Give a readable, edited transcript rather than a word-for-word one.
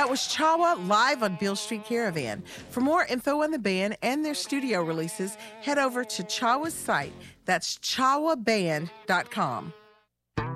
That was Chawa live on Beale Street Caravan. For more info on the band and their studio releases, head over to Chawa's site. That's chawaband.com.